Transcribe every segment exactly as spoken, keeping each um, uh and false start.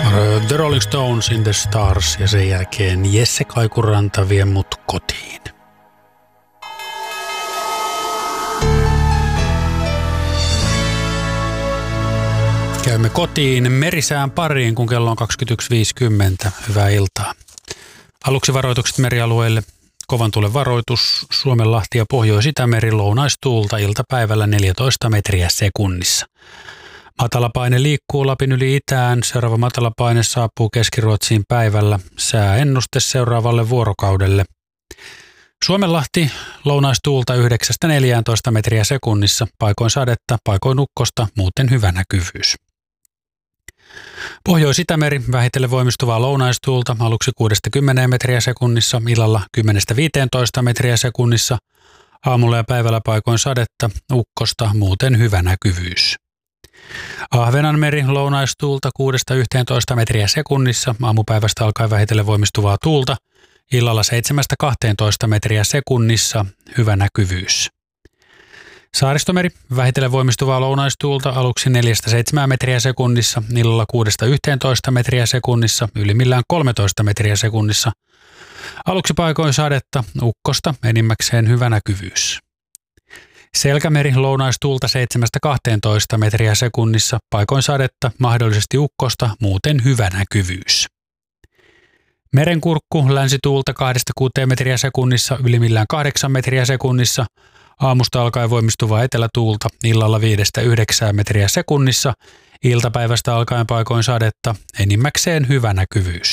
The Rolling Stones in the Stars ja sen jälkeen Jesse Kaikuranta vie mut kotiin. Käymme kotiin merisään pariin, kun kello on kaksikymmentäyksi viisikymmentä. Hyvää iltaa. Aluksi varoitukset merialueille. Kovan tuulen varoitus. Suomenlahti ja Pohjois-Itämeri lounaistuulta iltapäivällä neljätoista metriä sekunnissa. Matalapaine liikkuu Lapin yli itään. Seuraava matalapaine saapuu Keski-Ruotsiin päivällä. Sääennuste seuraavalle vuorokaudelle. Suomenlahti lounaistuulta yhdeksästä neljääntoista metriä sekunnissa. Paikoin sadetta, paikoin ukkosta, muuten hyvä näkyvyys. Pohjois-Itämeri vähitellen voimistuvaa lounaistuulta aluksi kuudesta kymmeneen metriä sekunnissa, illalla kymmenestä viiteentoista metriä sekunnissa. Aamulla ja päivällä paikoin sadetta, ukkosta, muuten hyvä näkyvyys. Ahvenanmeri lounaistuulta kuudesta yhteentoista metriä sekunnissa, aamupäivästä alkaen vähitellen voimistuvaa tuulta, illalla seitsemästä kahteentoista metriä sekunnissa, hyvä näkyvyys. Saaristomeri vähitellen voimistuvaa lounaistuulta aluksi neljästä seitsemään metriä sekunnissa, illalla kuudesta yhteentoista metriä sekunnissa, ylimmillään kolmetoista metriä sekunnissa. Aluksi paikoin sadetta, ukkosta, enimmäkseen hyvä näkyvyys. Selkämeri lounaistuulta seitsemästä kahteentoista metriä sekunnissa, paikoin sadetta, mahdollisesti ukkosta, muuten hyvä näkyvyys. Merenkurkku länsituulta kahdesta kuuteen metriä sekunnissa, ylimmillään kahdeksan metriä sekunnissa. Aamusta alkaen voimistuvaa etelätuulta, illalla viidestä yhdeksään metriä sekunnissa. Iltapäivästä alkaen paikoin sadetta, enimmäkseen hyvä näkyvyys.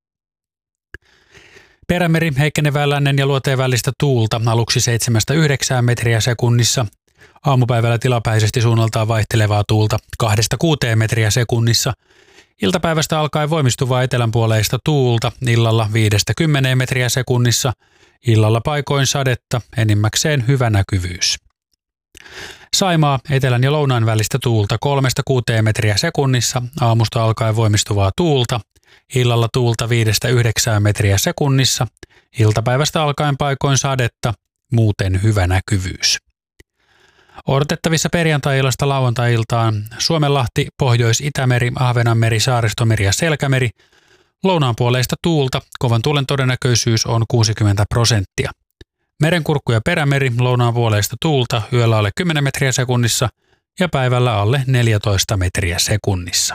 Perämeri heikkenevää lännen ja luoteen välistä tuulta aluksi seitsemästä yhdeksään metriä sekunnissa. Aamupäivällä tilapäisesti suunnaltaan vaihtelevaa tuulta kahdesta kuuteen metriä sekunnissa. Iltapäivästä alkaen voimistuvaa etelänpuoleista tuulta illalla viidestä kymmeneen metriä sekunnissa. Illalla paikoin sadetta, enimmäkseen hyvä näkyvyys. Saimaa etelän ja lounaan välistä tuulta kolmesta kuuteen metriä sekunnissa. Aamusta alkaen voimistuvaa tuulta. Illalla tuulta viidestä yhdeksään metriä sekunnissa. Iltapäivästä alkaen paikoin sadetta, muuten hyvä näkyvyys. Odotettavissa perjantai-illasta lauantai-iltaan Suomenlahti, Pohjois-Itämeri, Ahvenanmeri, Saaristomeri ja Selkämeri. Lounaanpuoleista tuulta, kovan tuulen todennäköisyys on kuusikymmentä prosenttia. Merenkurkku ja perämeri, lounaanpuoleista tuulta, yöllä alle kymmenen metriä sekunnissa ja päivällä alle neljätoista metriä sekunnissa.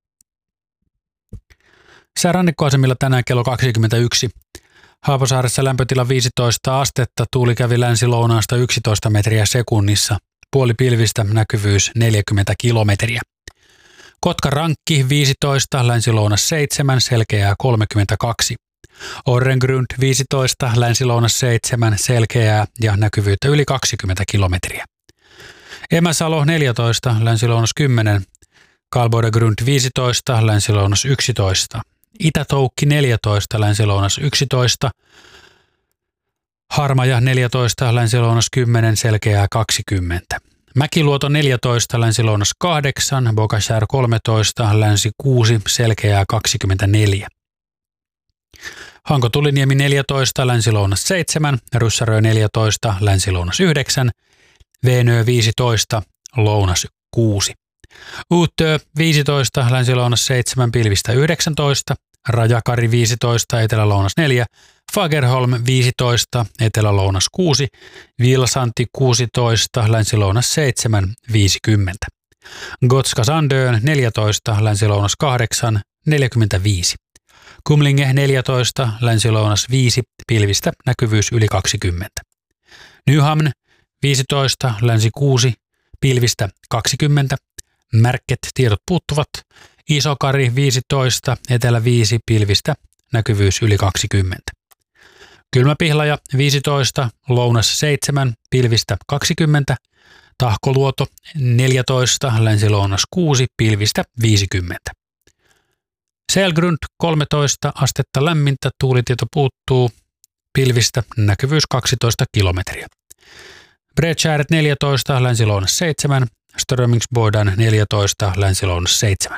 Säärannikkoasemilla tänään kello kaksikymmentäyksi. Haapasaaressa lämpötila viisitoista astetta, tuuli kävi länsi-lounaasta yksitoista metriä sekunnissa, puoli pilvistä, näkyvyys neljäkymmentä kilometriä. Kotka-Rankki viisitoista, länsi-lounas seitsemän, selkeää kolmekymmentäkaksi. Orrengrund viisitoista, länsi-lounas seitsemän, selkeää ja näkyvyyttä yli kaksikymmentä kilometriä. Emäsalo neljätoista, länsi-lounas kymmenen, Kalboidegrund viisitoista, länsi-lounas yksitoista. Itä-Toukki neljätoista, länsi-lounas yksitoista, Harmaja neljätoista, länsi-lounas kymmenen, selkeää kaksikymmentä. Mäkiluoto neljätoista, länsi-lounas kahdeksan, Bogashär kolmetoista, länsi kuusi, selkeää kaksikymmentäneljä. Hankotuliniemi neljätoista, länsi-lounas seitsemän, Ryssärö neljätoista, länsi-lounas yhdeksän, Veenö viisitoista, lounas kuusi. Uutö viisitoista, länsi-lounas seitsemän, pilvistä yhdeksäntoista, Rajakari viisitoista, etelä-lounas neljä, Fagerholm viisitoista, etelä-lounas kuusi, Vilsanti kuusitoista, länsi-lounas seitsemän, viisikymmentä. Gotska Sandön neljätoista, länsi-lounas kahdeksan, neljäkymmentäviisi. Kumlinge neljätoista, länsi-lounas viisi, pilvistä näkyvyys yli kaksikymmentä. Nyhamn viisitoista, länsi kuusi, pilvistä kaksikymmentä. Märket tiedot puuttuvat. Isokari viisitoista, etelä viisi, pilvistä näkyvyys yli kaksikymmentä. Kylmäpihlaja viisitoista, lounas seitsemän, pilvistä kaksikymmentä. Tahkoluoto neljätoista, länsi-lounas kuusi, pilvistä viisikymmentä. Selgrund kolmetoista, astetta lämmintä, tuulitieto puuttuu, pilvistä näkyvyys kaksitoista kilometriä. Bredskäret neljätoista, länsi-lounas seitsemän, Strömingsbodan neljätoista, länsi-lounas seitsemän.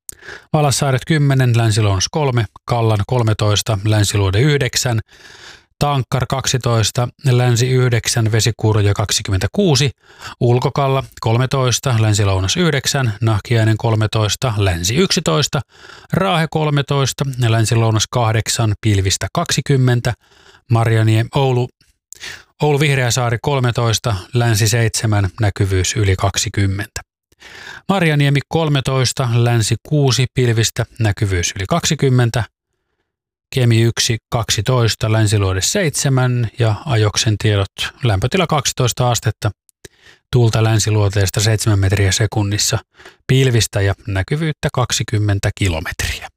Valassaaret kymmenen, länsi-lounas kolme, Kallan kolmetoista, länsiluode yhdeksän, Tankkar kaksitoista, Länsi yhdeksän, Vesikuuryo kaksikymmentäkuusi, Ulkokalla kolmetoista, Länsi-Lounas yhdeksän, Nahkiainen kolmetoista, Länsi yksitoista, Raahe kolmetoista, Länsi-Lounas kahdeksan, Pilvistä kaksikymmentä, Marjaniemi, Oulu, Oulu Vihreäsaari kolmetoista, Länsi seitsemän, näkyvyys yli kaksikymmentä. Marjaniemi kolmetoista, Länsi kuusi, Pilvistä, näkyvyys yli kaksikymmentä. Kemi yksi, kaksitoista, Länsiluode seitsemän ja Ajoksen tiedot lämpötila kaksitoista astetta, tuulta länsiluoteesta seitsemän metriä sekunnissa, pilvistä ja näkyvyyttä kaksikymmentä kilometriä.